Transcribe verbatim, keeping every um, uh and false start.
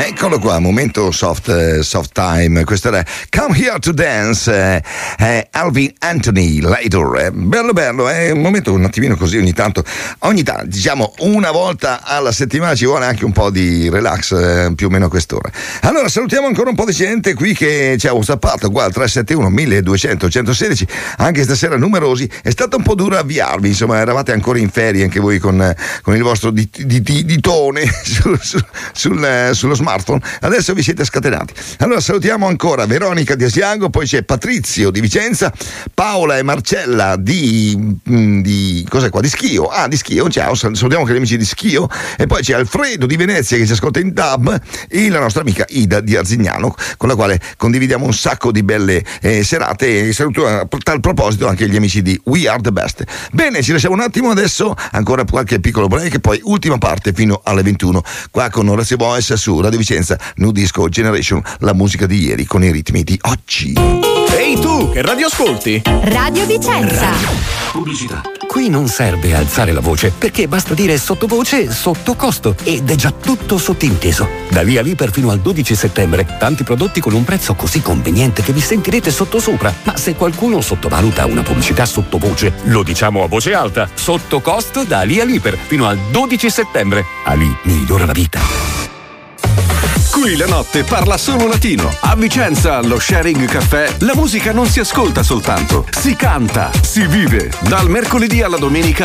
Eccolo qua, momento soft, eh, soft time. Questo era Come Here to Dance, eh, eh, Alvin Anthony Later. Eh, bello bello, è eh, un momento un attimino così ogni tanto, ogni tanto, diciamo una volta alla settimana ci vuole anche un po' di relax, eh, più o meno a quest'ora. Allora salutiamo ancora un po' di gente qui che ci ha whatsappato, qua al tre sette uno milleduecento centosedici, anche stasera numerosi. È stato un po' duro avviarvi, insomma eravate ancora in ferie anche voi con, con il vostro di, di, di, ditone sul, sul, sul, sullo smartphone, adesso vi siete scatenati. Allora salutiamo ancora Veronica di Asiago, poi c'è Patrizio di Vicenza, Paola e Marcella di, di cos'è qua? Di Schio, ah di Schio, ciao, salutiamo anche gli amici di Schio, e poi c'è Alfredo di Venezia che ci ascolta in dub, e la nostra amica Ida di Arzignano, con la quale condividiamo un sacco di belle eh, serate, e saluto a tal proposito anche gli amici di We Are The Best. Bene, ci lasciamo un attimo adesso, ancora qualche piccolo break e poi ultima parte fino alle ventuno, qua con Orazio Boes su Radio Vicenza, New Disco Generation, la musica di ieri con i ritmi di oggi. Ehi tu, che radio ascolti? Radio Vicenza. Radio. Pubblicità. Qui non serve alzare la voce, perché basta dire sottovoce sotto costo ed è già tutto sottinteso. Da lì a lì per fino al dodici settembre, tanti prodotti con un prezzo così conveniente che vi sentirete sottosopra. Ma se qualcuno sottovaluta una pubblicità sottovoce, lo diciamo a voce alta: sotto costo da lì a lì per fino al dodici settembre. Ali migliora la vita. Qui la notte parla solo latino. A Vicenza, allo Sharing Caffè, la musica non si ascolta soltanto, si canta, si vive. Dal mercoledì alla domenica